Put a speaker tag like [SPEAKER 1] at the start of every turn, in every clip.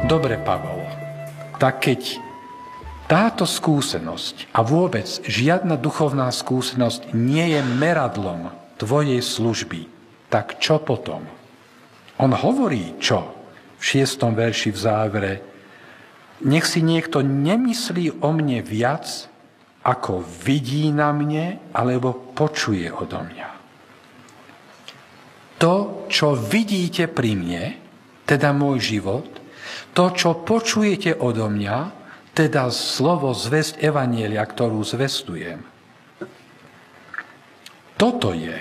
[SPEAKER 1] Dobre, Pavol, tak keď táto skúsenosť a vôbec žiadna duchovná skúsenosť nie je meradlom tvojej služby, tak čo potom? On hovorí čo? V 6. verši v závere. Nech si niekto nemyslí o mne viac, ako vidí na mne, alebo počuje odo mňa. To, čo vidíte pri mne, teda môj život, to, čo počujete odo mňa, teda slovo, zvesť evanjelia, ktorú zvestujem. Toto je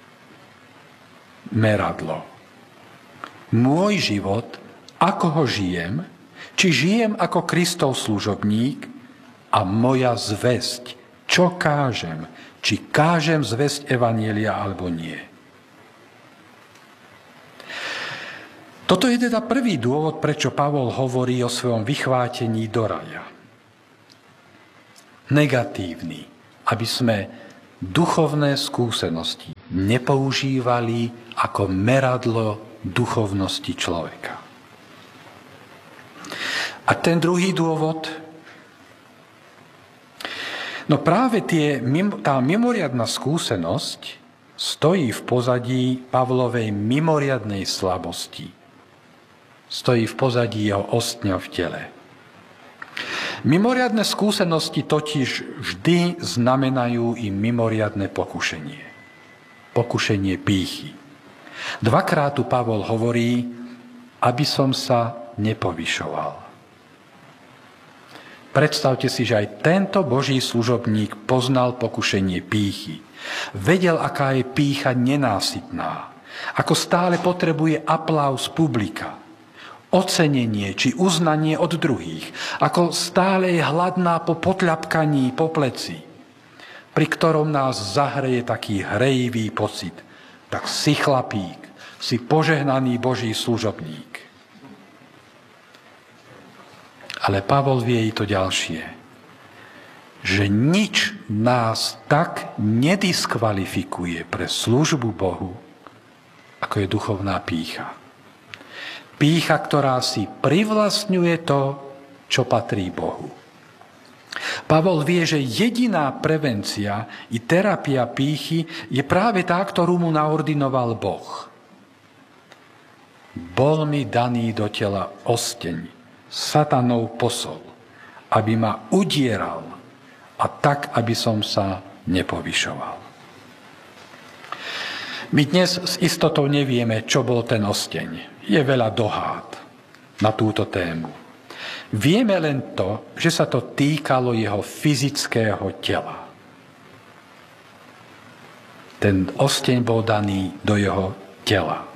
[SPEAKER 1] meradlo. Môj život, ako ho žijem, či žijem ako Kristov služobník a moja zvesť, čo kážem, či kážem zvesť evanjelia alebo nie. Toto je teda prvý dôvod, prečo Pavol hovorí o svojom vychvátení do raja. Negatívny, aby sme duchovné skúsenosti nepoužívali ako meradlo duchovnosti človeka. A ten druhý dôvod, no práve tá mimoriadna skúsenosť stojí v pozadí Pavlovej mimoriadnej slabosti. Stojí v pozadí jeho ostňa v tele. Mimoriadne skúsenosti totiž vždy znamenajú i mimoriadne pokušenie. Pokušenie pýchy. Dvakrát tu Pavol hovorí, aby som sa nepovyšoval. Predstavte si, že aj tento Boží služobník poznal pokušenie pýchy. Vedel, aká je pýcha nenásytná. Ako stále potrebuje aplauz publika. Ocenenie či uznanie od druhých, ako stále je hladná po potľapkaní po pleci, pri ktorom nás zahreje taký hrejivý pocit. Tak si chlapík, si požehnaný Boží služobník. Ale Pavol vie i to ďalšie, že nič nás tak nediskvalifikuje pre službu Bohu, ako je duchovná pýcha. Pýcha, ktorá si privlastňuje to, čo patrí Bohu. Pavol vie, že jediná prevencia i terapia pýchy je práve tá, ktorú mu naordinoval Boh. Bol mi daný do tela osteň, satanov posol, aby ma udieral a tak, aby som sa nepovyšoval. My dnes s istotou nevieme, čo bol ten osteň. Je veľa dohád na túto tému. Vieme len to, že sa to týkalo jeho fyzického tela. Ten osteň bol daný do jeho tela.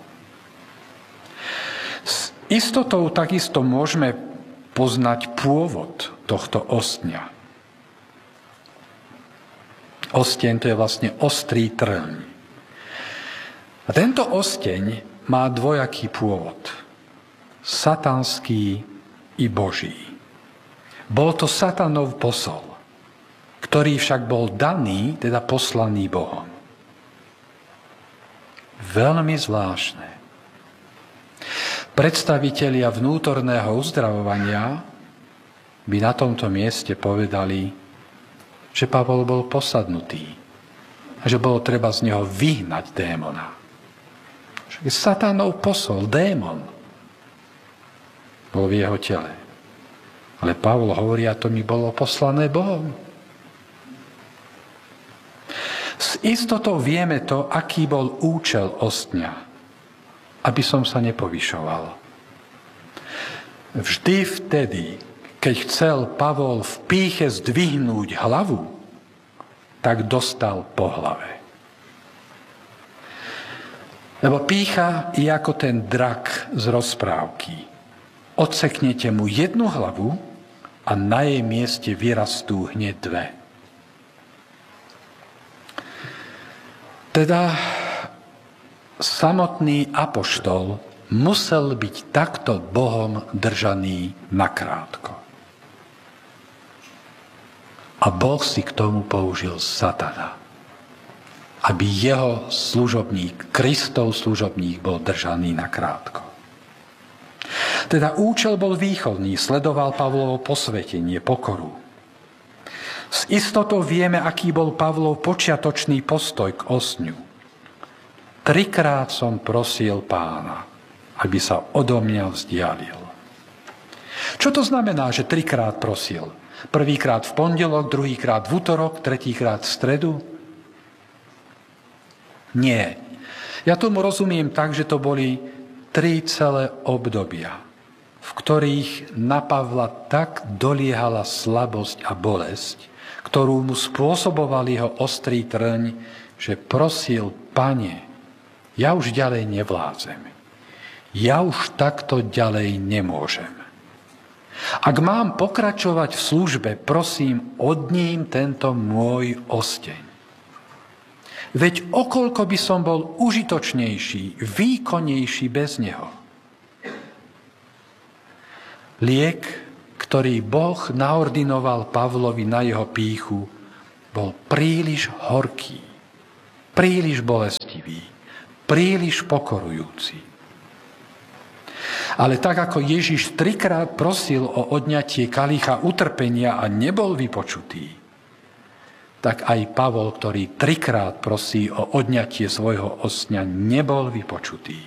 [SPEAKER 1] S istotou takisto môžeme poznať pôvod tohto ostňa. Osteň to je vlastne ostrý trň. A tento osteň má dvojaký pôvod. Satanský i Boží. Bol to satanov posol, ktorý však bol daný, teda poslaný Bohom. Veľmi zvláštne. Predstavitelia vnútorného uzdravovania by na tomto mieste povedali, že Pavol bol posadnutý a že bolo treba z neho vyhnať démona. Satanov posol, démon, bol v jeho tele. Ale Pavol hovorí, a to mi bolo poslané Bohom. S istotou vieme to, aký bol účel ostňa, aby som sa nepovyšoval. Vždy vtedy, keď chcel Pavol v pýche zdvihnúť hlavu, tak dostal po hlave. Lebo pýcha je ako ten drak z rozprávky. Odseknete mu jednu hlavu a na jej mieste vyrastú hneď dve. Teda samotný apoštol musel byť takto Bohom držaný nakrátko. A Boh si k tomu použil satana, aby jeho služobník, Kristov služobník, bol držaný nakrátko. Teda účel bol výchovný, sledoval Pavlovo posvetenie, pokoru. S istotou vieme, aký bol Pavlov počiatočný postoj k osňu. 3-krát som prosil Pána, aby sa odo mňa vzdialil. Čo to znamená, že 3-krát prosil? Prvýkrát v pondelok, druhýkrát v utorok, tretíkrát v stredu? Nie. Ja tomu rozumiem tak, že to boli 3 celé obdobia, v ktorých na Pavla tak doliehala slabosť a bolesť, ktorú mu spôsoboval jeho ostrý trň, že prosil: Pane, ja už ďalej nevládzem. Ja už takto ďalej nemôžem. Ak mám pokračovať v službe, prosím, odním tento môj osteň. Veď okoľko by som bol užitočnejší, výkonnejší bez neho. Liek, ktorý Boh naordinoval Pavlovi na jeho pýchu, bol príliš horký, príliš bolestivý, príliš pokorujúci. Ale tak ako Ježiš 3-krát prosil o odňatie kalícha utrpenia a nebol vypočutý, tak aj Pavol, ktorý 3-krát prosí o odňatie svojho osňa, nebol vypočutý.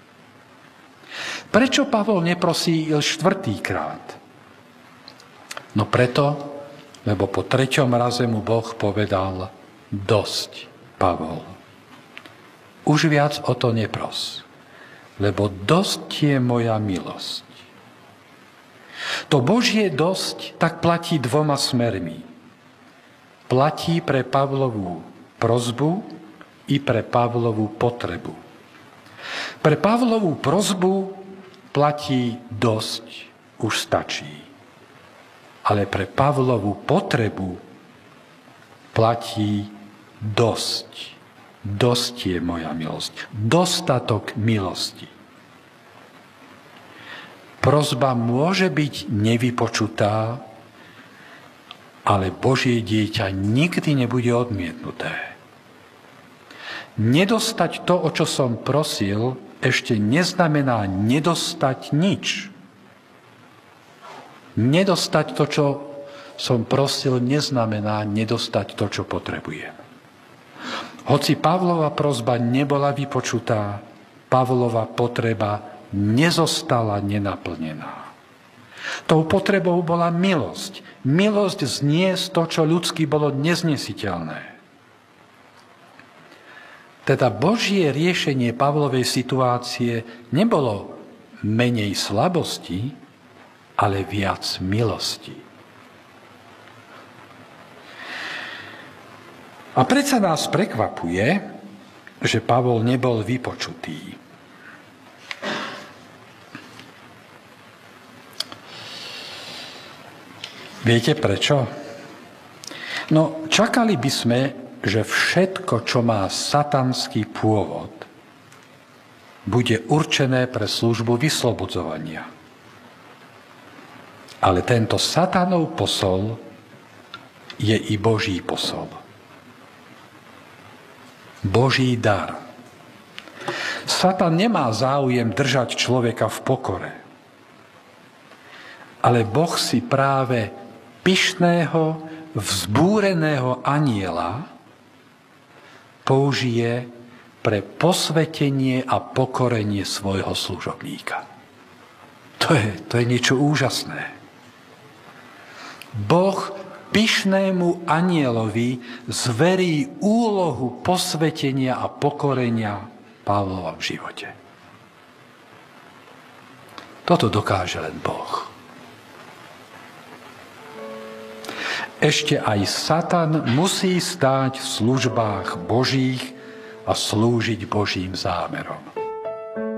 [SPEAKER 1] Prečo Pavol neprosí 4-krát? No preto, lebo po 3. raze mu Boh povedal: dosť, Pavol. Už viac o to nepros, lebo dosť je moja milosť. To Božie dosť tak platí 2 smermi. Platí pre Pavlovú prosbu i pre Pavlovú potrebu. Pre Pavlovú prosbu platí dosť, už stačí. Ale pre Pavlovú potrebu platí dosť. Dosť je moja milosť. Dostatok milosti. Prosba môže byť nevypočutá, ale Božie dieťa nikdy nebude odmietnuté. Nedostať to, o čo som prosil, ešte neznamená nedostať nič. Nedostať to, čo som prosil, neznamená nedostať to, čo potrebujem. Hoci Pavlova prosba nebola vypočutá, Pavlova potreba nezostala nenaplnená. Tou potrebou bola milosť. Milosť zniesť to, čo ľudsky bolo neznesiteľné. Teda Božie riešenie Pavlovej situácie nebolo menej slabosti, ale viac milosti. A predsa nás prekvapuje, že Pavol nebol vypočutý. Viete prečo? No, čakali by sme, že všetko, čo má satanský pôvod, bude určené pre službu vyslobodzovania. Ale tento satanov posol je i Boží posol. Boží dar. Satan nemá záujem držať človeka v pokore. Ale Boh si práve pyšného, vzbúreného anjela použije pre posvetenie a pokorenie svojho služobníka. To je niečo úžasné. Boh pyšnému anjelovi zverí úlohu posvetenia a pokorenia Pavlova v živote. Toto dokáže len Boh. Ešte aj Satan musí stáť v službách Božích a slúžiť Božím zámerom.